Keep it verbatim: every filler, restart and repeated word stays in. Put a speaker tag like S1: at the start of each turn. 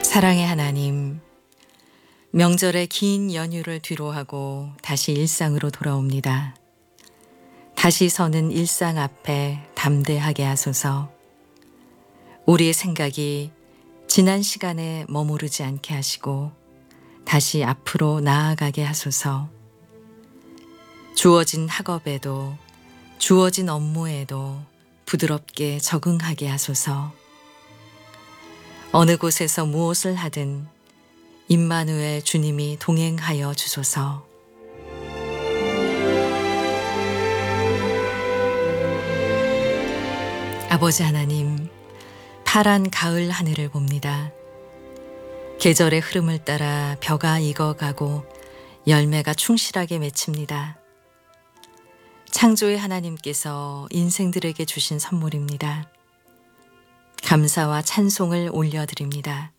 S1: 사랑의 하나님, 명절의 긴 연휴를 뒤로하고 다시 일상으로 돌아옵니다. 다시 서는 일상 앞에 담대하게 하소서. 우리의 생각이 지난 시간에 머무르지 않게 하시고 다시 앞으로 나아가게 하소서. 주어진 학업에도 주어진 업무에도 부드럽게 적응하게 하소서. 어느 곳에서 무엇을 하든 임마누엘 주님이 동행하여 주소서. 아버지 하나님, 파란 가을 하늘을 봅니다. 계절의 흐름을 따라 벼가 익어가고 열매가 충실하게 맺힙니다. 창조의 하나님께서 인생들에게 주신 선물입니다. 감사와 찬송을 올려드립니다.